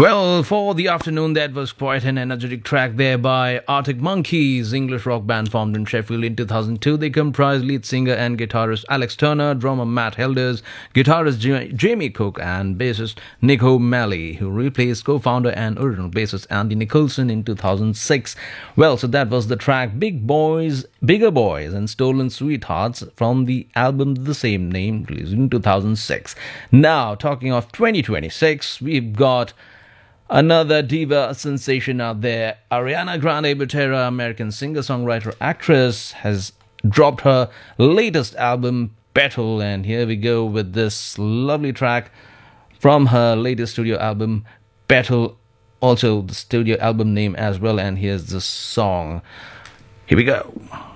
Well, for the afternoon, that was quite an energetic track there by Arctic Monkeys, English rock band formed in Sheffield in 2002. They comprise lead singer and guitarist Alex Turner, drummer Matt Helders, guitarist Jamie Cook, and bassist Nick O'Malley, who replaced co-founder and original bassist Andy Nicholson in 2006. Well, so that was the track Big Boys, Bigger Boys and Stolen Sweethearts from the album the same name, released in 2006. Now, talking of 2026, we've got another diva sensation out there. Ariana Grande Butera, American singer-songwriter actress, has dropped her latest album, Petal, and here we go with this lovely track from her latest studio album, Petal, also the studio album name as well, and here's the song. Here we go.